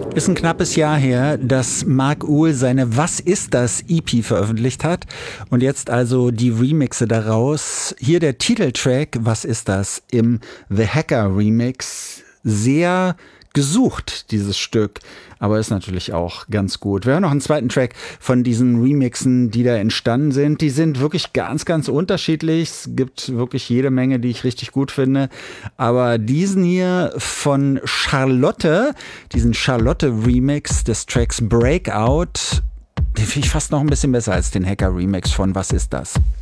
Ist ein knappes Jahr her, dass Mark Uhl seine Was ist das EP veröffentlicht hat und jetzt also die Remixe daraus. Hier der Titeltrack Was ist das im The Hacker Remix. Sehr gesucht, dieses Stück, aber ist natürlich auch ganz gut. Wir hören noch einen zweiten Track von diesen Remixen, die da entstanden sind. Die sind wirklich ganz, ganz unterschiedlich. Es gibt wirklich jede Menge, die ich richtig gut finde. Aber diesen hier von Charlotte, diesen Charlotte-Remix des Tracks Breakout, den finde ich fast noch ein bisschen besser als den Hacker-Remix von Was ist das?